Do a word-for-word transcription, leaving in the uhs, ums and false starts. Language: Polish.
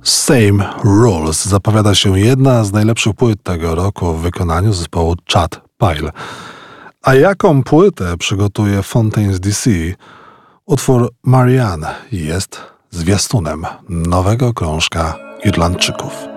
Same Rules zapowiada się jedna z najlepszych płyt tego roku w wykonaniu zespołu Chad Pile. A jaką płytę przygotuje Fontaines D C? Utwór Marianne jest zwiastunem nowego krążka Irlandczyków.